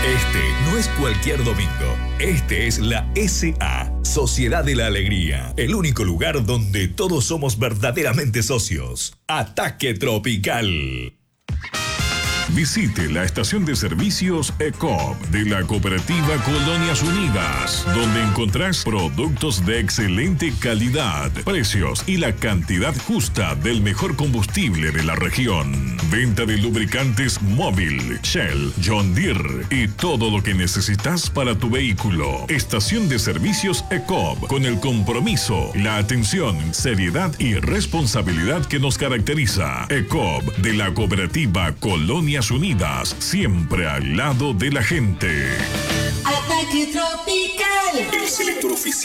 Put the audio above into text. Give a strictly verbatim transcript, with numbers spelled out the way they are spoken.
Este no es cualquier domingo. Este es la S A, Sociedad de la Alegría. El único lugar donde todos somos verdaderamente socios. Ataque Tropical. Visite la estación de servicios ECOP de la Cooperativa Colonias Unidas, donde encontrás productos de excelente calidad, precios y la cantidad justa del mejor combustible de la región. Venta de lubricantes Móvil, Shell, John Deere y todo lo que necesitas para tu vehículo. Estación de servicios ECOP, con el compromiso, la atención, seriedad y responsabilidad que nos caracteriza. ECOP de la Cooperativa Colonias Unidas, siempre al lado de la gente. Ataque Tropical. El selector oficial